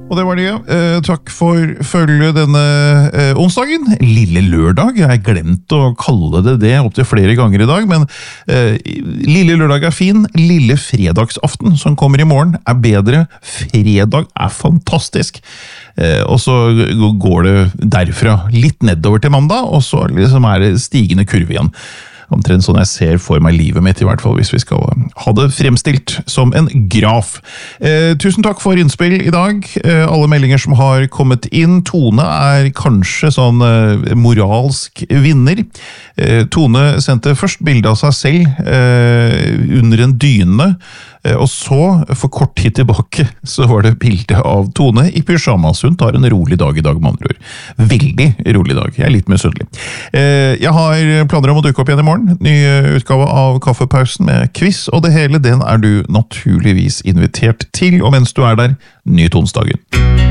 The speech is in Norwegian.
Og det var det, ja. Takk for følge denne onsdagen. Lille lørdag. Jeg har glemt å kalle det opp til flere ganger i dag, men lille lørdag er fin. Lille fredagsaften som kommer i morgen er bedre. Fredag er fantastisk. Og så går det derfra litt nedover til mandag, og så liksom er det stigende kurve igjen. Omtrent sånn jeg ser for meg livet mitt, i hvert fall hvis vi skal ha det fremstilt som en graf. Tusen takk for innspill i dag. Alle meldinger som har kommet inn. Tone er kanskje sånn moralsk vinner. Tone sendte først bilde av seg selv under en dyne, og så, for kort tid tilbake, så var det bilde av Tone i pyjamas. Hun tar en rolig dag i dag, med andre ord. Veldig rolig dag. Jeg er litt misunnelig. Jeg har planer om å dukke opp igjen i morgen. Ny utgave av Kaffepausen med quiz, og det hele, den er du naturligvis invitert til. Og mens du er der, nyt onsdagen.